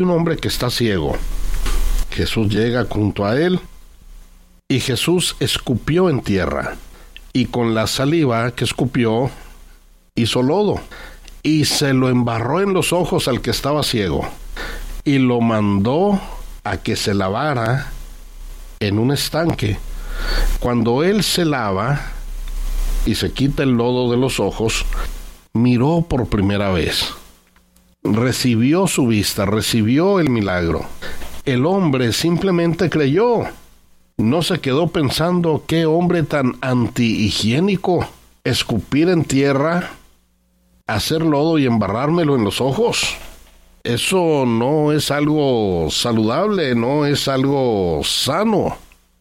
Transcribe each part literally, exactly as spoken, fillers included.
Un hombre que está ciego. Jesús llega junto a él y Jesús escupió en tierra y con la saliva que escupió hizo lodo y se lo embarró en los ojos al que estaba ciego y lo mandó a que se lavara en un estanque. Cuando él se lava y se quita el lodo de los ojos, miró por primera vez. Recibió su vista, recibió el milagro. El hombre simplemente creyó. No se quedó pensando qué hombre tan antihigiénico, escupir en tierra, hacer lodo y embarrármelo en los ojos. Eso no es algo saludable, no es algo sano.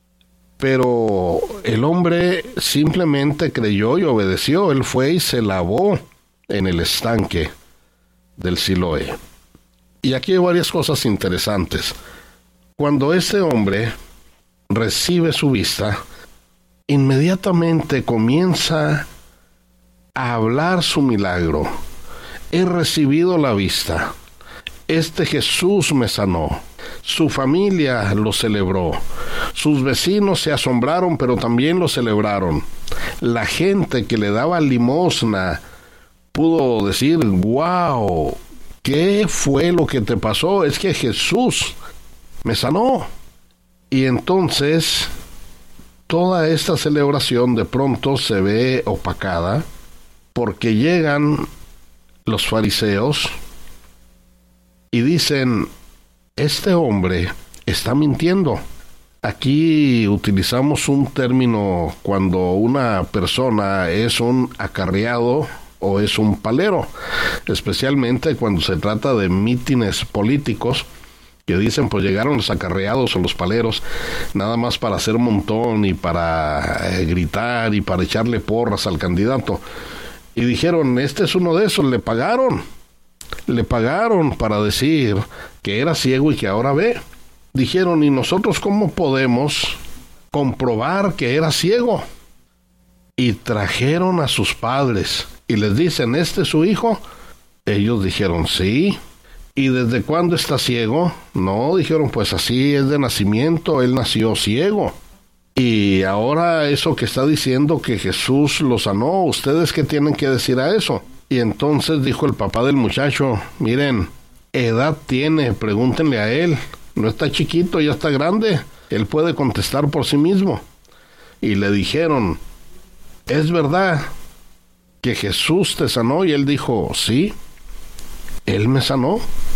Pero el hombre simplemente creyó y obedeció. Él fue y se lavó en el estanque del Siloé. Y aquí hay varias cosas interesantes. Cuando este hombre recibe su vista, inmediatamente comienza a hablar su milagro. He recibido la vista. Este Jesús me sanó. Su familia lo celebró. Sus vecinos se asombraron, pero también lo celebraron. La gente que le daba limosna pudo decir, wow, ¿qué fue lo que te pasó? Es que Jesús me sanó. Y entonces toda esta celebración de pronto se ve opacada porque llegan los fariseos y dicen, este hombre está mintiendo. Aquí utilizamos un término cuando una persona es un acarreado o es un palero, especialmente cuando se trata de mítines políticos que dicen, pues llegaron los acarreados o los paleros nada más para hacer montón y para eh, gritar y para echarle porras al candidato. Y dijeron, este es uno de esos, le pagaron, le pagaron para decir que era ciego y que ahora ve. Dijeron, ¿y nosotros cómo podemos comprobar que era ciego? Y trajeron a sus padres y les dicen, ¿este es su hijo? Ellos dijeron, sí. ¿Y desde cuándo está ciego? No, dijeron, pues así es de nacimiento, él nació ciego. Y ahora eso que está diciendo que Jesús lo sanó, ¿ustedes qué tienen que decir a eso? Y entonces dijo el papá del muchacho, miren, edad tiene, pregúntenle a él, no está chiquito, ya está grande, él puede contestar por sí mismo. Y le dijeron, ¿es verdad que Jesús te sanó? Y él dijo, sí, él me sanó.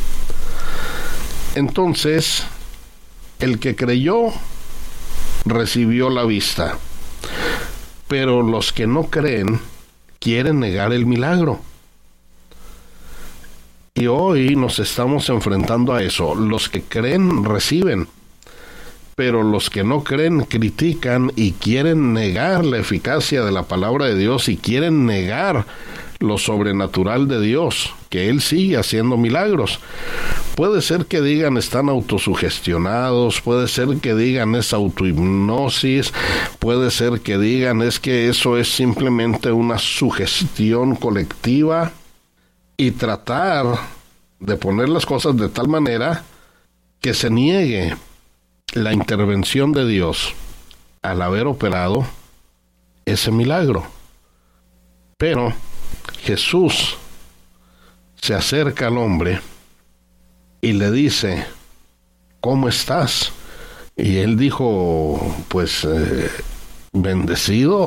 Entonces, el que creyó recibió la vista, pero los que no creen quieren negar el milagro. Y hoy nos estamos enfrentando a eso. Los que creen reciben, pero los que no creen critican y quieren negar la eficacia de la palabra de Dios y quieren negar lo sobrenatural de Dios, que Él sigue haciendo milagros. Puede ser que digan están autosugestionados, puede ser que digan es autohipnosis, puede ser que digan es que eso es simplemente una sugestión colectiva, y tratar de poner las cosas de tal manera que se niegue la intervención de Dios al haber operado ese milagro. Pero Jesús se acerca al hombre y le dice, ¿cómo estás? Y él dijo, pues, eh, bendecido.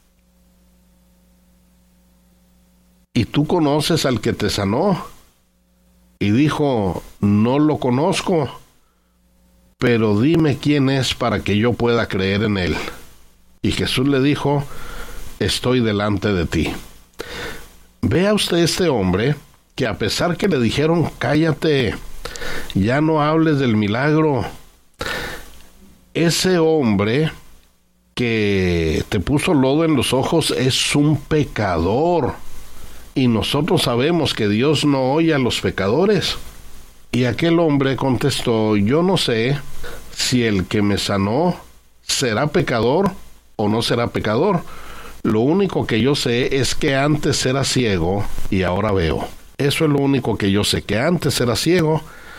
¿Y tú conoces al que te sanó? Y dijo, no lo conozco, pero dime quién es para que yo pueda creer en él. Y Jesús le dijo, estoy delante de ti. Vea usted este hombre, que a pesar que le dijeron, cállate, ya no hables del milagro, ese hombre que te puso lodo en los ojos es un pecador. Y nosotros sabemos que Dios no oye a los pecadores. Y aquel hombre contestó, yo no sé si el que me sanó será pecador o no será pecador. Lo único que yo sé es que antes era ciego y ahora veo. Eso es lo único que yo sé, que antes era ciego